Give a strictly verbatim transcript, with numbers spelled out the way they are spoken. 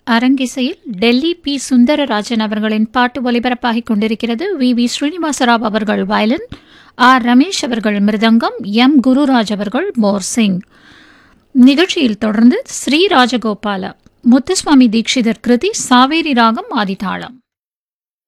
அரங்கிசையில் Delhi B Sundararajan அவர்களின் பாட்டு ஒலிபரப்பாகிக் கொண்டிருக்கிறது. வி வி ஸ்ரீனிவாசராவ் அவர்கள் வயலின், ஆர் ரமேஷ் அவர்கள் மிருதங்கம், எம் குருராஜ் அவர்கள் மோர்சிங். நிகழ்ச்சியில் தொடர்ந்து ஸ்ரீ ராஜகோபால முத்துசுவாமி தீட்சிதர் கிருதி சாவேரி ராகம் ஆதிதாளம்.